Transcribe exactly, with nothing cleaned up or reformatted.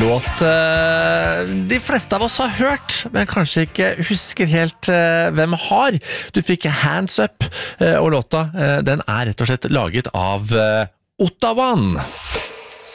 låt eh, de fleste av oss har hørt, men kanskje ikke husker helt eh, hvem har. Du fikk Hands Up, eh, og låta eh, den er rett og slett laget av eh, Ottawa.